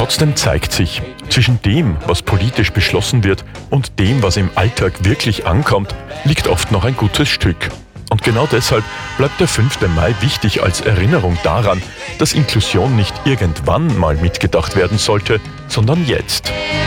Trotzdem zeigt sich, zwischen dem, was politisch beschlossen wird, und dem, was im Alltag wirklich ankommt, liegt oft noch ein gutes Stück. Und genau deshalb bleibt der 5. Mai wichtig als Erinnerung daran, dass Inklusion nicht irgendwann mal mitgedacht werden sollte, sondern jetzt.